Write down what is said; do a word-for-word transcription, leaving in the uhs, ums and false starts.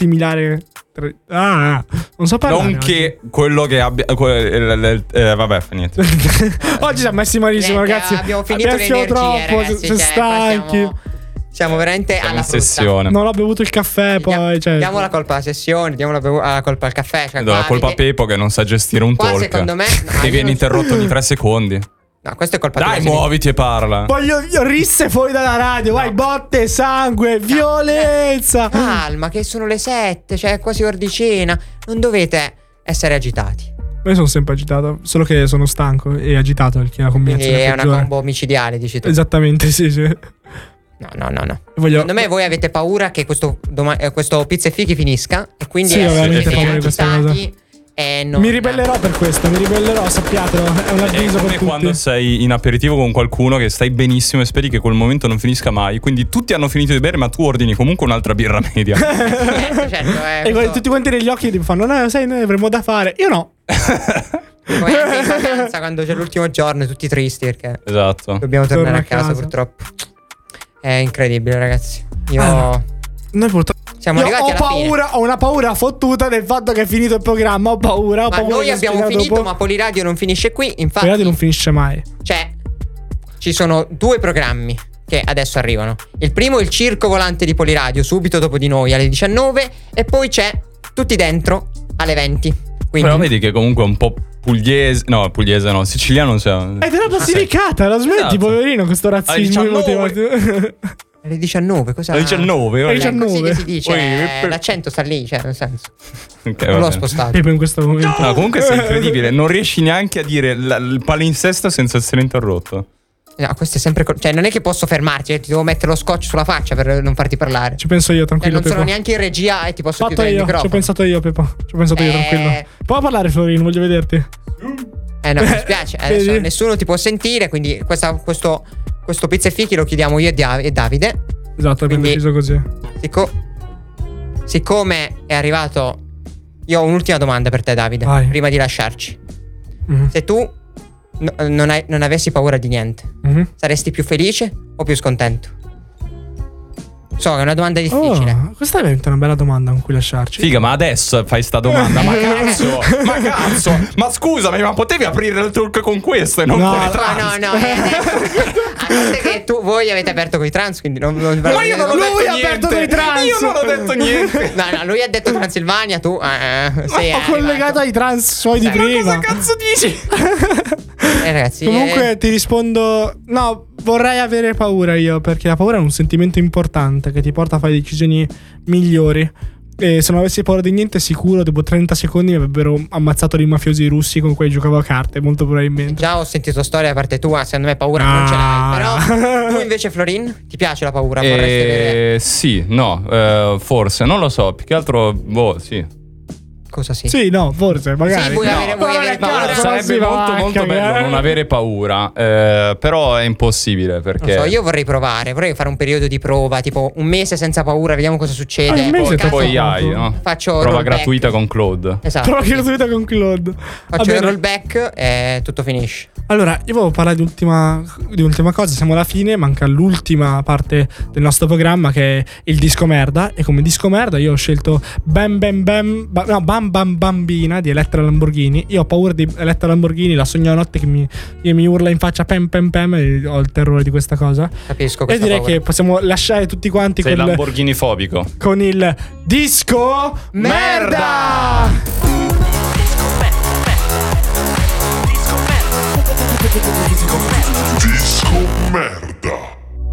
similare. Ah, non so parlare. Nonché quello che abbia. Que- eh, vabbè, fa niente. Oggi siamo messi malissimo, Niente, ragazzi. abbiamo finito Abbiamo le energie, troppo, ragazzi, siamo cioè, stanchi. Siamo, siamo veramente Siamo alla in frutta. sessione. Non ho bevuto il caffè, poi. Diamo, Cioè, diamo la colpa alla sessione, diamo la, bevu- la colpa al caffè. Cioè, Do la qua colpa a avete- Pepo che non sa gestire un Qua, talk. secondo me, no, che io viene non- interrotto ogni tre secondi. No, questo è colpa Dai, tua. muoviti e parla. voglio io risse fuori dalla radio. Vai, botte, sangue, violenza. Calma, che sono le sette, cioè è quasi ora di cena. Non dovete essere agitati. Io sono sempre agitato, solo che sono stanco e agitato perché la Quindi combinazione è è una peggiore. combo micidiale, dici tu. Esattamente, sì, sì. No, no, no, no. Voglio... Secondo me voi avete paura che questo, doma- eh, questo pizza e fichi finisca. E quindi Sì, ho essere veramente così paura di questa agitati e non- Mi ribellerò per questo, mi ribellerò, sappiatelo. È un È avviso come per tutti. quando sei in aperitivo con qualcuno che stai benissimo e speri che quel momento non finisca mai. Quindi tutti hanno finito di bere, ma tu ordini comunque un'altra birra media. Certo, certo, eh, E questo- guardi tutti quanti negli occhi ti fanno: no, sai, noi avremmo da fare. Io no. come anche in vacanza quando c'è l'ultimo giorno, tutti tristi perché Esatto. dobbiamo tornare Torna a a casa, casa. purtroppo. È incredibile, ragazzi. Io Ah, Noi purtroppo. siamo Io arrivati ho alla fine. paura, ho una paura fottuta del fatto che è finito il programma. Ho paura, ho Ma paura noi che abbiamo spiega finito, dopo. ma Poliradio non finisce qui. La Infatti, radio non finisce mai. c'è. Ci sono due programmi che adesso arrivano. Il primo è il Circo Volante di Poliradio, subito dopo di noi alle diciannove. E poi c'è Tutti Dentro alle venti. Quindi Però vedi che comunque è un po' pugliese. No, pugliese no, siciliano non siamo. Hai della basilicata, la smetti, Esatto. poverino, questo razzismo Alle diciannove. immotivato. alle diciannove, cosa? Alle diciannove, Alle ora- È così diciannove. che si dice. Poi- eh, l'accento sta lì, cioè, nel senso. Ok, Non va l'ho bene. spostato. Pepe in questo momento. No, comunque sei incredibile. Non riesci neanche a dire la- il palinsesto senza essere interrotto. No, questo è sempre. co- Cioè, non è che posso fermarti, eh, ti devo mettere lo scotch sulla faccia per non farti parlare. Ci penso io, Cioè, tranquillo, non sono Pepo. neanche in regia e ti posso Fatto chiudere il io, ci ho microfono. pensato io, Pepo. Ci ho pensato io, Eh. tranquillo. Puoi parlare, Florino, voglio vederti. Eh no, mi spiace. Adesso Vedi? nessuno ti può sentire. Quindi questa- questo, questo pizza e fichi lo chiudiamo io e, Dia- e Davide. Esatto, abbiamo Quindi- deciso così. Sicco- siccome è arrivato. Io ho un'ultima domanda per te, Davide. Vai. Prima di lasciarci. Mhm. Se tu no- non, hai- non avessi paura di niente, Mhm. saresti più felice o più scontento? So, è una domanda difficile. Oh, questa è veramente una bella domanda con cui lasciarci. Figa, ma adesso fai sta domanda. Ma cazzo, ma cazzo. Ma scusami, ma potevi aprire il talk con questo e non No, con le no, trans? No, no, no. eh, adesso- a parte che tu, voi avete aperto con i trans, quindi non, non Ma io non ho Lui detto ha niente. aperto coi trans. Io non ho detto niente. No, no, lui ha detto Transilvania, tu eh, sei Ho collegato arrivato. ai trans suoi di Sai, Ma prima. cosa cazzo dici? Eh, ragazzi, Comunque eh, ti rispondo: no, vorrei avere paura io, perché la paura è un sentimento importante che ti porta a fare decisioni migliori. E se non avessi paura di niente, sicuro dopo trenta secondi mi avrebbero ammazzato dei mafiosi russi con cui giocavo a carte, molto probabilmente. già ho sentito storie da parte tua, secondo me paura non ce l'hai. Però tu invece, Florin, ti piace la paura? Vorresti avere Eh, sì, no, eh, forse, non lo so. Più che altro, boh, sì. cosa sì? Sì, no, forse, magari. Sì, vuoi No, avere- vuoi ma avere non è paura? cazzo, Sarebbe non si va molto a molto cagare. bello non avere paura, eh, però è impossibile Non perché so, io vorrei provare, vorrei fare un periodo di prova, tipo un mese senza paura, vediamo cosa succede. Ah, un mese Poi, troppo poi cazzo, hai, no? faccio Prova rollback. gratuita con Claude. Esatto. Prova che gratuita con Claude. Faccio Va il bene. rollback e tutto finisce. Allora, io volevo parlare di ultima, di ultima cosa. Siamo alla fine, manca l'ultima parte del nostro programma, che è il disco merda. E come disco merda io ho scelto Bam Bam Bam ba, No, Bam Bam Bambina di Elettra Lamborghini. Io ho paura di Elettra Lamborghini, la sogno la notte che mi, che mi urla in faccia pam pam pam, e ho il terrore di questa cosa. Capisco E questa direi paura. che possiamo lasciare tutti quanti Sei con, Lamborghini fobico. con il disco merda.